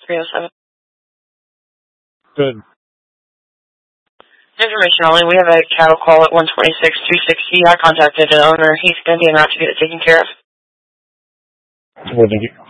307. Good. Information only. We have a cattle call at 126-260. I contacted an owner. He's going to be en route to get it taken care of. Well, thank you.